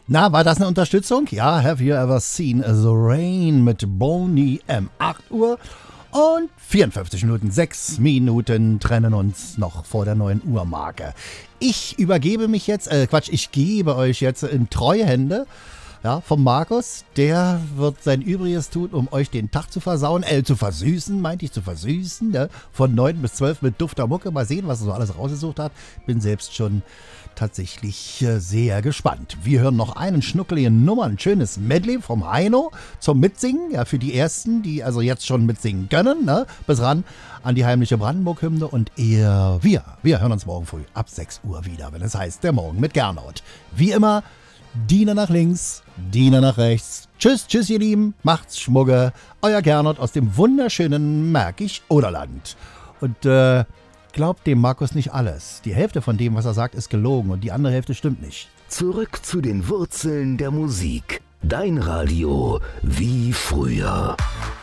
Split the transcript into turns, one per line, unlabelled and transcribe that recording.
Na, war das eine Unterstützung? Ja, have you ever seen the rain mit Boney M. 8 Uhr und 54 Minuten, 6 Minuten trennen uns noch vor der 9 Uhr Marke. Ich übergebe mich jetzt, ich gebe euch jetzt in treue Hände. Ja, vom Markus, der wird sein Übriges tun, um euch den Tag zu versauen, zu versüßen, ne? Von 9 bis 12 mit dufter Mucke. Mal sehen, was er so alles rausgesucht hat. Bin selbst schon tatsächlich sehr gespannt. Wir hören noch einen schnuckeligen Nummer, ein schönes Medley vom Heino zum Mitsingen. Ja, für die Ersten, die also jetzt schon mitsingen können, ne? Bis ran an die heimliche Brandenburg-Hymne. Und wir hören uns morgen früh ab 6 Uhr wieder, wenn es heißt, der Morgen mit Gernot. Wie immer, Diener nach links, Diener nach rechts. Tschüss, ihr Lieben, macht's Schmugge. Euer Gernot aus dem wunderschönen Märkisch-Oderland. Und glaubt dem Markus nicht alles. Die Hälfte von dem, was er sagt, ist gelogen und die andere Hälfte stimmt nicht.
Zurück zu den Wurzeln der Musik. Dein Radio wie früher.